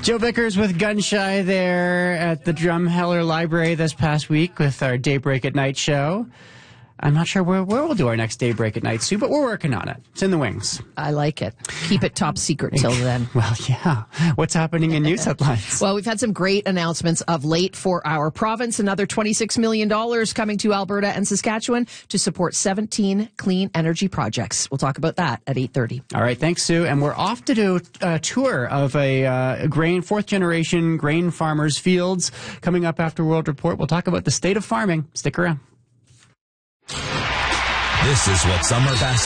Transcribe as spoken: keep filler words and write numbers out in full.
Joe Vickers with Gunshy there at the Drumheller Library this past week with our Daybreak at Night show. I'm not sure where, where we'll do our next Daybreak at Night, Sue, but we're working on it. It's in the wings. I like it. Keep it top secret till then. Well, yeah. What's happening in news headlines? Well, we've had some great announcements of late for our province. Another twenty-six million dollars coming to Alberta and Saskatchewan to support seventeen clean energy projects. We'll talk about that at eight thirty. All right. Thanks, Sue. And we're off to do a tour of a uh, grain, fourth generation grain farmers' fields coming up after World Report. We'll talk about the state of farming. Stick around. This is what summer basket